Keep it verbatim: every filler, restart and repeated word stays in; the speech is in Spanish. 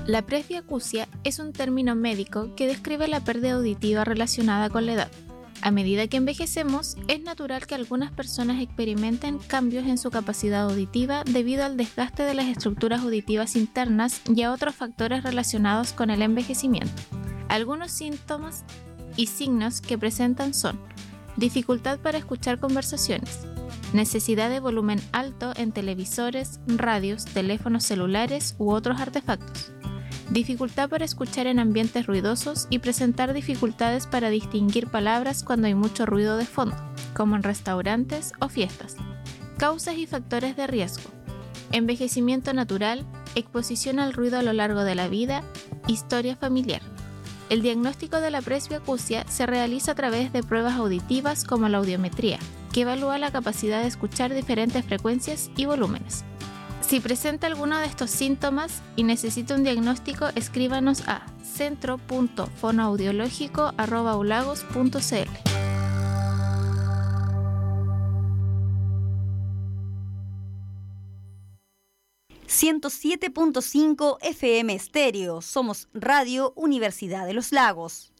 La presbiacusia es un término médico que describe la pérdida auditiva relacionada con la edad. A medida que envejecemos, es natural que algunas personas experimenten cambios en su capacidad auditiva debido al desgaste de las estructuras auditivas internas y a otros factores relacionados con el envejecimiento. Algunos síntomas y signos que presentan son dificultad para escuchar conversaciones, necesidad de volumen alto en televisores, radios, teléfonos celulares u otros artefactos, dificultad para escuchar en ambientes ruidosos y presentar dificultades para distinguir palabras cuando hay mucho ruido de fondo, como en restaurantes o fiestas. Causas y factores de riesgo: envejecimiento natural, exposición al ruido a lo largo de la vida, historia familiar. El diagnóstico de la presbiacusia se realiza a través de pruebas auditivas como la audiometría, que evalúa la capacidad de escuchar diferentes frecuencias y volúmenes. Si presenta alguno de estos síntomas y necesita un diagnóstico, escríbanos a centro punto fonoaudiológico arroba ulagos punto c l. ciento siete punto cinco F M Estéreo. Somos Radio Universidad de los Lagos.